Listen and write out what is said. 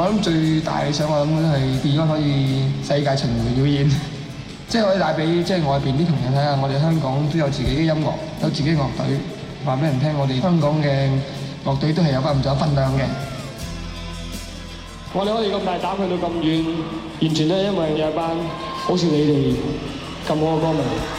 諗最大理想我諗都係 Beyond 可以世界巡迴表演，即係可以帶俾即係外邊啲同人睇下，我哋香港都有自己嘅音樂，有自己嘅樂隊，話俾人聽我哋香港嘅樂隊都係有唔少分量嘅。 我哋可以咁大膽去到咁遠，完全都係因為有一班好似你哋咁好嘅歌迷。